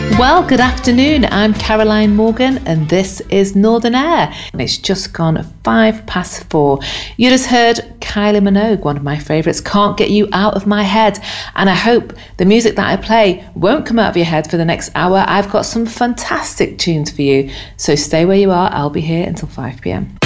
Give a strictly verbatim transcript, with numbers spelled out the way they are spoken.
Well, good afternoon. I'm Caroline Morgan and this is Northern Air. And it's just gone five past four. You just heard Kylie Minogue, one of my favourites, Can't Get You Out of My Head. And I hope the music that I play won't come out of your head for the next hour. I've got some fantastic tunes for you. So stay where you are. I'll be here until five p.m.